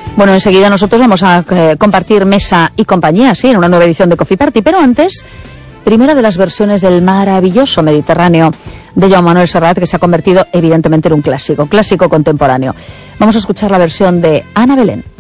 Bueno, enseguida nosotros vamos a compartir mesa y compañía, sí, en una nueva edición de Coffee Party, pero antes, primera de las versiones del maravilloso Mediterráneo de Joan Manuel Serrat, que se ha convertido evidentemente en un clásico contemporáneo. Vamos a escuchar la versión de Ana Belén.